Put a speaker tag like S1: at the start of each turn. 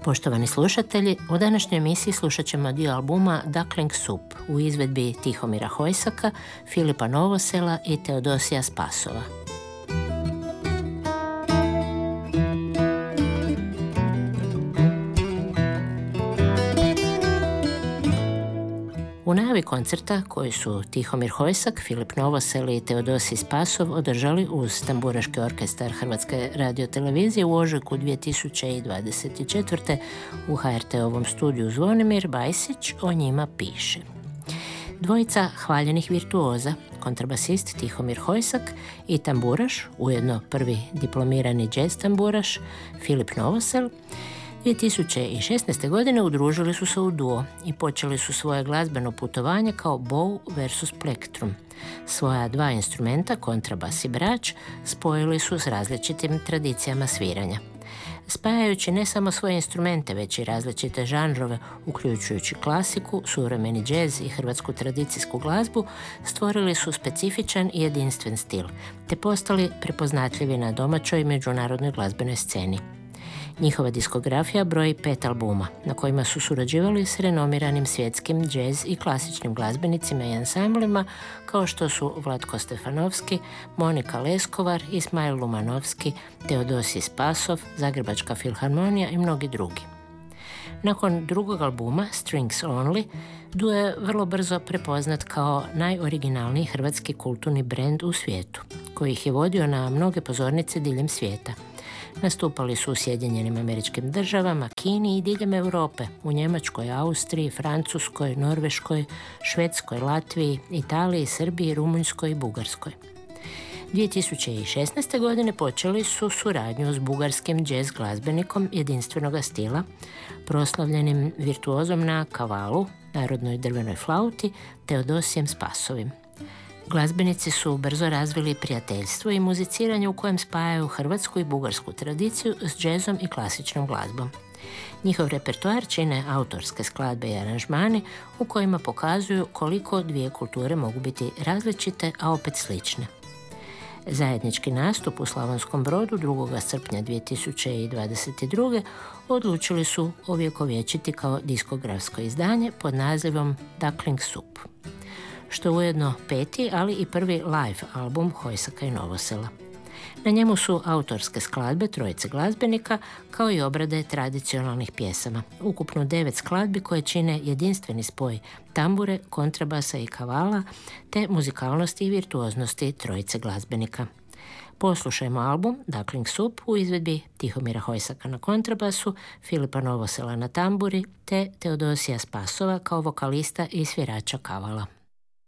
S1: Poštovani slušatelji, u današnjoj emisiji slušat ćemo dio albuma Duckling Soup u izvedbi Tihomira Hojsaka, Filipa Novosela i Teodosija Spasova. U najavi koncerta koji su Tihomir Hojsak, Filip Novosel i Teodosij Spasov održali uz Tamburaški orkestar Hrvatske radiotelevizije u ožujku 2024. u HRT-ovom studiju Zvonimir Bajsić o njima piše. Dvojica hvaljenih virtuoza, kontrabasist Tihomir Hojsak i tamburaš, ujedno prvi diplomirani jazz tamburaš, Filip Novosel, 2016. godine udružili su se u duo i počeli su svoje glazbeno putovanje kao bow versus plektrum. Svoja dva instrumenta, kontrabas i brač, spojili su s različitim tradicijama sviranja. Spajajući ne samo svoje instrumente, već i različite žanrove, uključujući klasiku, suvremeni džez i hrvatsku tradicijsku glazbu, stvorili su specifičan i jedinstven stil, te postali prepoznatljivi na domaćoj i međunarodnoj glazbenoj sceni. Njihova diskografija broji 5 albuma, na kojima su surađivali s renomiranim svjetskim džez i klasičnim glazbenicima i ansamblima, kao što su Vlatko Stefanovski, Monika Leskovar, Ismail Lumanovski, Teodosij Spasov, Zagrebačka filharmonija i mnogi drugi. Nakon drugog albuma, Strings Only, duo je vrlo brzo prepoznat kao najoriginalniji hrvatski kulturni brend u svijetu, koji ih je vodio na mnoge pozornice diljem svijeta. Nastupali su u Sjedinjenim Američkim Državama, Kini i diljem Europe, u Njemačkoj, Austriji, Francuskoj, Norveškoj, Švedskoj, Latviji, Italiji, Srbiji, Rumunjskoj i Bugarskoj. 2016. godine počeli su suradnju s bugarskim džez glazbenikom jedinstvenog stila, proslavljenim virtuozom na kavalu, narodnoj drvenoj flauti, Teodosijem Spasovim. Glazbenici su brzo razvili prijateljstvo i muziciranje u kojem spajaju hrvatsku i bugarsku tradiciju s džezom i klasičnom glazbom. Njihov repertoar čine autorske skladbe i aranžmani u kojima pokazuju koliko dvije kulture mogu biti različite, a opet slične. Zajednički nastup u Slavonskom Brodu 2. srpnja 2022. odlučili su ovjekovječiti kao diskografsko izdanje pod nazivom Duckling Soup, što je ujedno peti, ali i prvi live album Hojsaka i Novosela. Na njemu su autorske skladbe trojice glazbenika, kao i obrade tradicionalnih pjesama. Ukupno 9 skladbi koje čine jedinstveni spoj tambure, kontrabasa i kavala, te muzikalnosti i virtuoznosti trojice glazbenika. Poslušajmo album Duckling Soup u izvedbi Tihomira Hojsaka na kontrabasu, Filipa Novosela na tamburi, te Teodosija Spasova kao vokalista i svirača kavala.